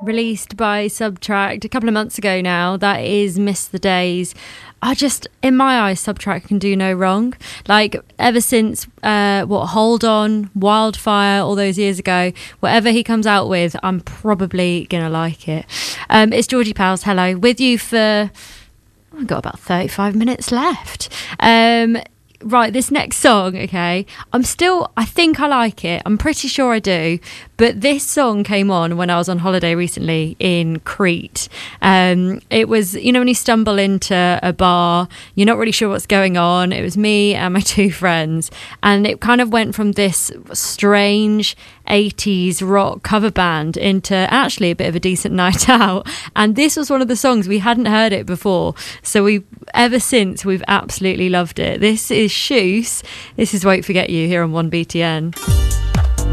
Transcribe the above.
released by Subtract a couple of months ago now. That is Miss the Days. In my eyes, Subtract can do no wrong. Like, ever since, Hold On, Wildfire, all those years ago, whatever he comes out with, I'm probably going to like it. It's Georgie Pals, hello, with you for, I've got about 35 minutes left. Right, this next song, okay, I think I like it. I'm pretty sure I do. But this song came on when I was on holiday recently in Crete. It was, when you stumble into a bar, you're not really sure what's going on. It was me and my two friends. And it kind of went from this strange 80s rock cover band into actually a bit of a decent night out. And this was one of the songs, we hadn't heard it before. So ever since, we've absolutely loved it. This is Shoes. This is Won't Forget You here on 1BTN.